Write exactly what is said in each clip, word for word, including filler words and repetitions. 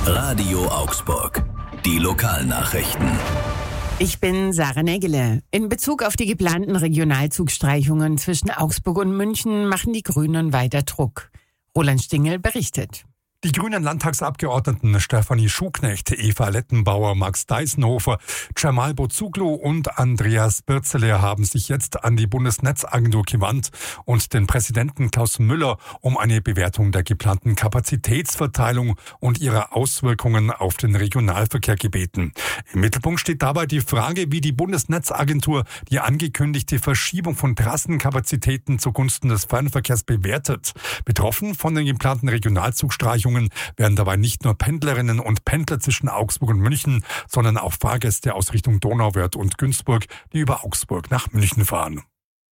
Radio Augsburg. Die Lokalnachrichten. Ich bin Sarah Nägele. In Bezug auf die geplanten Regionalzugstreichungen zwischen Augsburg und München machen die Grünen weiter Druck. Roland Stingel berichtet. Die grünen Landtagsabgeordneten Stefanie Schuknecht, Eva Lettenbauer, Max Deisenhofer, Cemal Bozuglu und Andreas Birzele haben sich jetzt an die Bundesnetzagentur gewandt und den Präsidenten Klaus Müller um eine Bewertung der geplanten Kapazitätsverteilung und ihrer Auswirkungen auf den Regionalverkehr gebeten. Im Mittelpunkt steht dabei die Frage, wie die Bundesnetzagentur die angekündigte Verschiebung von Trassenkapazitäten zugunsten des Fernverkehrs bewertet. Betroffen von den geplanten Regionalzugstreichungen werden dabei nicht nur Pendlerinnen und Pendler zwischen Augsburg und München, sondern auch Fahrgäste aus Richtung Donauwörth und Günzburg, die über Augsburg nach München fahren.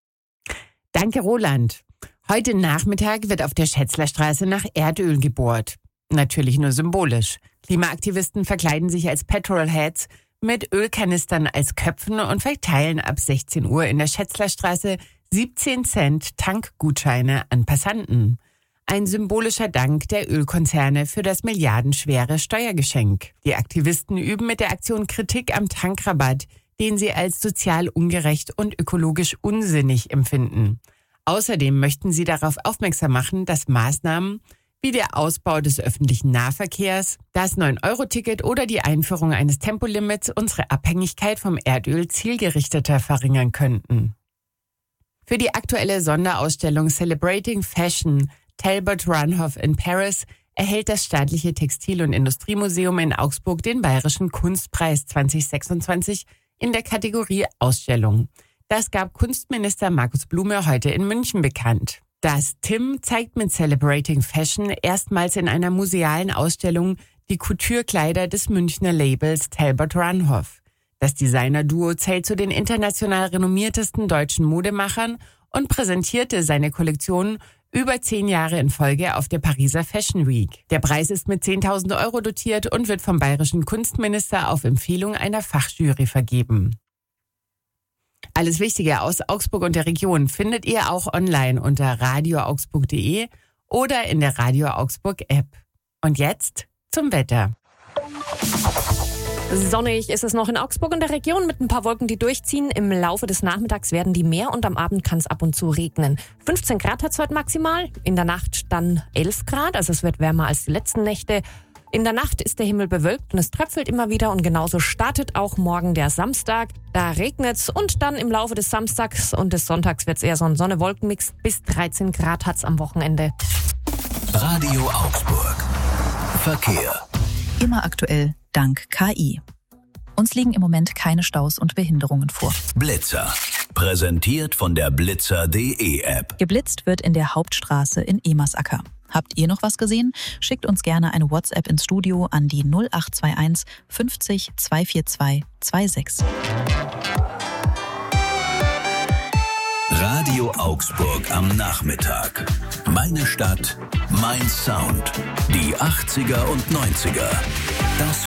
Danke, Roland. Heute Nachmittag wird auf der Schätzlerstraße nach Erdöl gebohrt. Natürlich nur symbolisch. Klimaaktivisten verkleiden sich als Petrolheads mit Ölkanistern als Köpfen und verteilen ab sechzehn Uhr in der Schätzlerstraße siebzehn Cent Tankgutscheine an Passanten. Ein symbolischer Dank der Ölkonzerne für das milliardenschwere Steuergeschenk. Die Aktivisten üben mit der Aktion Kritik am Tankrabatt, den sie als sozial ungerecht und ökologisch unsinnig empfinden. Außerdem möchten sie darauf aufmerksam machen, dass Maßnahmen wie der Ausbau des öffentlichen Nahverkehrs, das neun Euro Ticket oder die Einführung eines Tempolimits unsere Abhängigkeit vom Erdöl zielgerichteter verringern könnten. Für die aktuelle Sonderausstellung Celebrating Fashion Talbot Runhoff in Paris erhält das Staatliche Textil- und Industriemuseum in Augsburg den Bayerischen Kunstpreis zwanzig sechsundzwanzig in der Kategorie Ausstellung. Das gab Kunstminister Markus Blume heute in München bekannt. Das T I M zeigt mit Celebrating Fashion erstmals in einer musealen Ausstellung die Couture-Kleider des Münchner Labels Talbot Runhoff. Das Designerduo zählt zu den international renommiertesten deutschen Modemachern und präsentierte seine Kollektion über zehn Jahre in Folge auf der Pariser Fashion Week. Der Preis ist mit zehntausend Euro dotiert und wird vom bayerischen Kunstminister auf Empfehlung einer Fachjury vergeben. Alles Wichtige aus Augsburg und der Region findet ihr auch online unter radio augsburg punkt de oder in der Radio Augsburg App. Und jetzt zum Wetter. Sonnig ist es noch in Augsburg und der Region mit ein paar Wolken, die durchziehen. Im Laufe des Nachmittags werden die mehr und am Abend kann es ab und zu regnen. fünfzehn Grad hat es heute maximal, in der Nacht dann elf Grad, also es wird wärmer als die letzten Nächte. In der Nacht ist der Himmel bewölkt und es tröpfelt immer wieder und genauso startet auch morgen der Samstag. Da regnet's und dann im Laufe des Samstags und des Sonntags wird es eher so ein Sonne-Wolken-Mix. Bis dreizehn Grad hat es am Wochenende. Radio Augsburg. Verkehr. Immer aktuell, dank K I. Uns liegen im Moment keine Staus und Behinderungen vor. Blitzer. Präsentiert von der blitzer punkt de App. Geblitzt wird in der Hauptstraße in Emersacker. Habt ihr noch was gesehen? Schickt uns gerne eine WhatsApp ins Studio an die null acht zwei eins fünfzig zweihundertvierundzwanzig sechsundzwanzig. Radio Augsburg am Nachmittag. Meine Stadt, mein Sound. Die achtziger und neunziger. Das